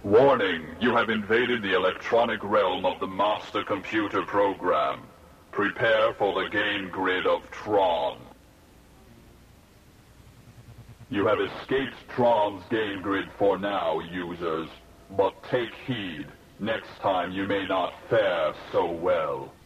Warning, you have invaded the electronic realm of the Master Computer Program. Prepare for the game grid of Tron. You have escaped Tron's game grid for now, users. But take heed, next time you may not fare so well.